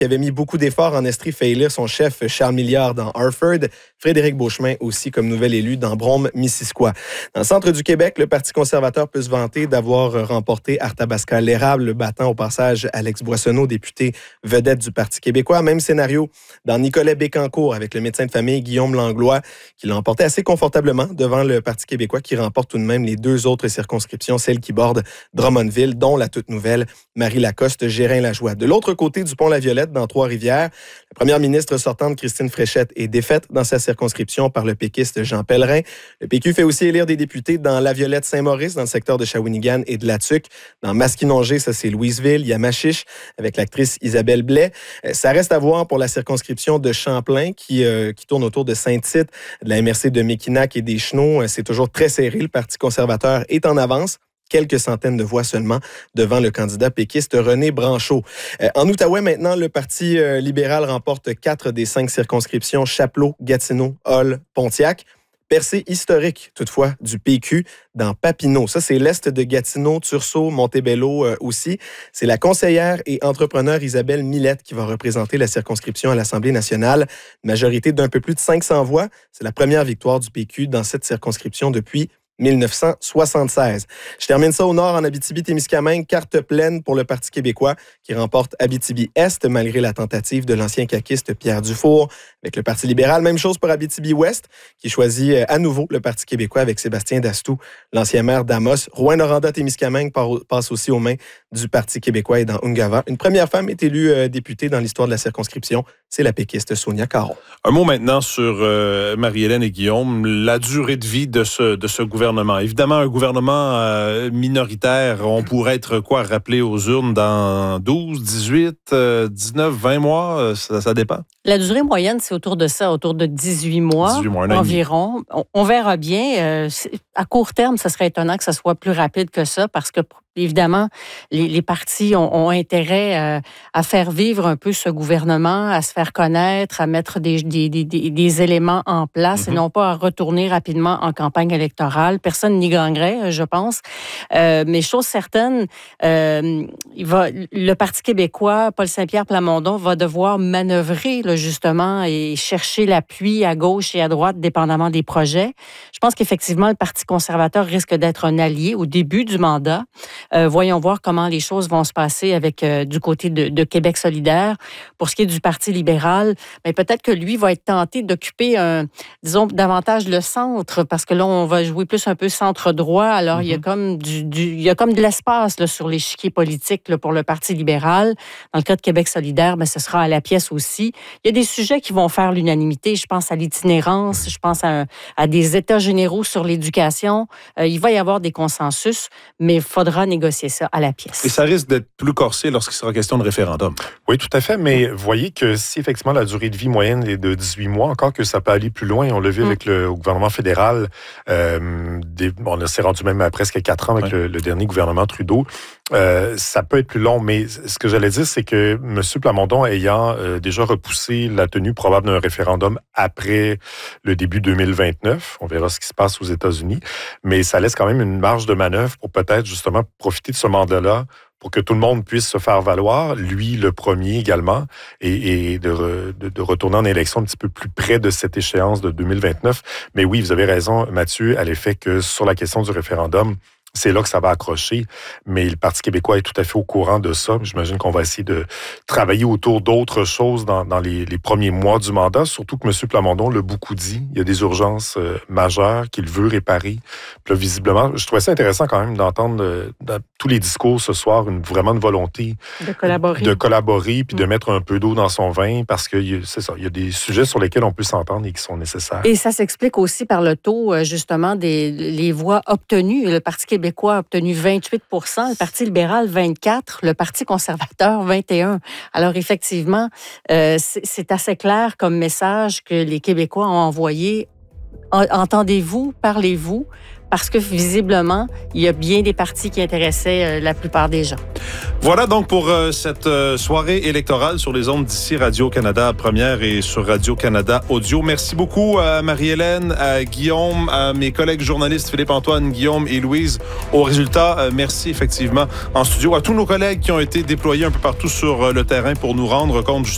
qui avait mis beaucoup d'efforts en Estrie, fait élire son chef Charles Milliard dans Harford. Frédéric Beauchemin aussi comme nouvel élu dans Brome-Missisquoi. Dans le centre du Québec, le Parti conservateur peut se vanter d'avoir remporté Arthabasca-L'Érable, le battant au passage Alex Boissonneau, député vedette du Parti québécois. Même scénario dans Nicolet-Bécancour avec le médecin de famille Guillaume Langlois, qui l'a emporté assez confortablement devant le Parti québécois, qui remporte tout de même les 2 autres circonscriptions, celles qui bordent Drummondville, dont la toute nouvelle Marie Lacoste, Gérin-Lajoie. De l'autre côté du pont-la-Violette, dans Trois-Rivières, la première ministre sortante Christine Fréchette est défaite dans sa circonscription par le péquiste Jean Pellerin. Le PQ fait aussi élire des députés dans La Violette-Saint-Maurice, dans le secteur de Shawinigan et de Latuc. Dans Masquinongé, ça c'est Louisville. Il y a Machiche avec l'actrice Isabelle Blais. Ça reste à voir pour la circonscription de Champlain qui tourne autour de Saint-Tite, de la MRC de Mekinac et des Chenaux. C'est toujours très serré. Le Parti conservateur est en avance. Quelques centaines de voix seulement devant le candidat péquiste René Branchot. En Outaouais, maintenant, le Parti libéral remporte 4 des 5 circonscriptions, Chapleau, Gatineau, Hull, Pontiac. Percée historique, toutefois, du PQ dans Papineau. Ça, c'est l'est de Gatineau, Tursault, Montebello aussi. C'est la conseillère et entrepreneur Isabelle Millette qui va représenter la circonscription à l'Assemblée nationale. Une majorité d'un peu plus de 500 voix. C'est la première victoire du PQ dans cette circonscription depuis 1976. Je termine ça au nord en Abitibi-Témiscamingue. Carte pleine pour le Parti québécois qui remporte Abitibi-Est malgré la tentative de l'ancien caquiste Pierre Dufour. Avec le Parti libéral, même chose pour Abitibi-Ouest qui choisit à nouveau le Parti québécois avec Sébastien Dastou, l'ancien maire d'Amos. Rouyn-Noranda-Témiscamingue passe aussi aux mains du Parti québécois et dans Ungava. Une première femme est élue députée dans l'histoire de la circonscription. C'est la péquiste Sonia Caron. Un mot maintenant sur Marie-Hélène et Guillaume, la durée de vie de ce gouvernement. Évidemment, un gouvernement minoritaire, on pourrait être rappelé aux urnes dans 12, 18, 19, 20 mois, ça dépend. La durée moyenne, c'est autour de ça, autour de 18 mois, environ. On verra bien. À court terme, ça serait étonnant que ça soit plus rapide que ça parce que évidemment, les partis ont intérêt à faire vivre un peu ce gouvernement, à se faire connaître, à mettre des éléments en place et non pas à retourner rapidement en campagne électorale. Personne n'y gagnerait, je pense. Mais chose certaine, le Parti québécois, Paul Saint-Pierre Plamondon, va devoir manœuvrer là, justement et chercher l'appui à gauche et à droite, dépendamment des projets. Je pense qu'effectivement, le Parti conservateur risque d'être un allié au début du mandat. Voyons voir comment les choses vont se passer avec du côté de Québec solidaire. Pour ce qui est du Parti libéral, mais peut-être que lui va être tenté d'occuper, disons, davantage le centre, parce que là, on va jouer plus un peu centre-droit. Alors, il y a comme de l'espace là, sur l'échiquier politique là, pour le Parti libéral. Dans le cas de Québec solidaire, ce sera à la pièce aussi. Il y a des sujets qui vont faire l'unanimité. Je pense à l'itinérance, je pense à des états généraux sur l'éducation. Il va y avoir des consensus, mais il faudra négocier ça à la pièce. Et ça risque d'être plus corsé lorsqu'il sera question de référendum. Oui, tout à fait, mais voyez que si effectivement la durée de vie moyenne est de 18 mois, encore que ça peut aller plus loin, on l'a vu avec le gouvernement fédéral, on s'est rendu même à presque 4 ans avec le dernier gouvernement Trudeau. Ça peut être plus long, mais ce que j'allais dire, c'est que M. Plamondon, ayant déjà repoussé la tenue probable d'un référendum après le début 2029, on verra ce qui se passe aux États-Unis, mais ça laisse quand même une marge de manœuvre pour peut-être justement profiter de ce mandat-là pour que tout le monde puisse se faire valoir, lui le premier également, et de retourner en élection un petit peu plus près de cette échéance de 2029. Mais oui, vous avez raison, Mathieu, à l'effet que sur la question du référendum, c'est là que ça va accrocher, mais le Parti québécois est tout à fait au courant de ça. J'imagine qu'on va essayer de travailler autour d'autres choses dans les premiers mois du mandat, surtout que M. Plamondon l'a beaucoup dit. Il y a des urgences majeures qu'il veut réparer. Puis là, visiblement, je trouvais ça intéressant quand même d'entendre dans tous les discours ce soir vraiment une volonté de collaborer puis de mettre un peu d'eau dans son vin parce que c'est ça, il y a des sujets sur lesquels on peut s'entendre et qui sont nécessaires. Et ça s'explique aussi par le taux, justement, les voix obtenues. Le Parti québécois a obtenu 28 %, le Parti libéral 24 %, le Parti conservateur 21 %. Alors, effectivement, c'est assez clair comme message que les Québécois ont envoyé. Entendez-vous, parlez-vous, parce que visiblement, il y a bien des partis qui intéressaient la plupart des gens. Voilà donc pour cette soirée électorale sur les ondes d'ici Radio-Canada Première et sur Radio-Canada Audio. Merci beaucoup à Marie-Hélène, à Guillaume, à mes collègues journalistes Philippe-Antoine, Guillaume et Louise. Au résultat, merci effectivement en studio à tous nos collègues qui ont été déployés un peu partout sur le terrain pour nous rendre compte